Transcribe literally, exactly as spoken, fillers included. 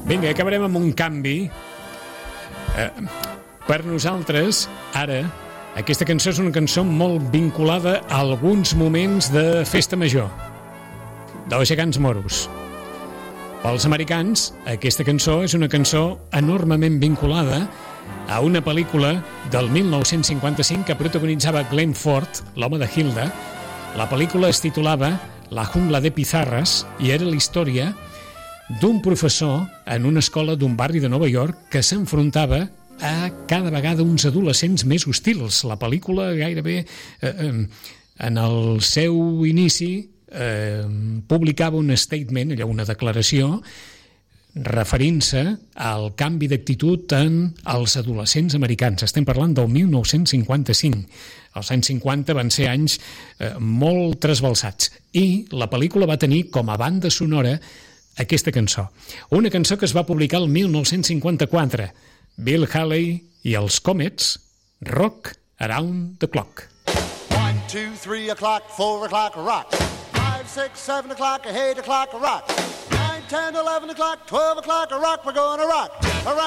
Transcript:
Vinga, acabarem amb un canvi. Eh, per nosaltres, ara, aquesta cançó és una cançó molt vinculada a alguns moments de festa major, dels gegants moros. Pels americans, aquesta cançó és una cançó enormement vinculada a una pel·lícula del mil nou-cents cinquanta-cinc que protagonitzava Glenn Ford, l'home de Hilda. La pel·lícula es titulava La jungla de pizarras i era la història d'un professor en una escola d'un barri de Nova York que s'enfrontava a cada vegada uns adolescents més hostils. La pel·lícula gairebé eh, eh, en el seu inici eh, publicava un statement, allò, una declaració, referint-se al canvi d'actitud en els adolescents americans. Estem parlant del mil nou-cents cinquanta-cinc. Els anys cinquanta van ser anys eh, molt trasbalsats i la pel·lícula va tenir com a banda sonora aquesta cançó. Una cançó que es va publicar el mil nou-cents cinquanta-quatre. Bill Haley i els Comets, Rock Around the Clock. One, two, three o'clock, four o'clock, rock. Five, six, seven o'clock, eight o'clock, rock. Nine, ten, eleven o'clock, twelve o'clock, rock. We're going to rock.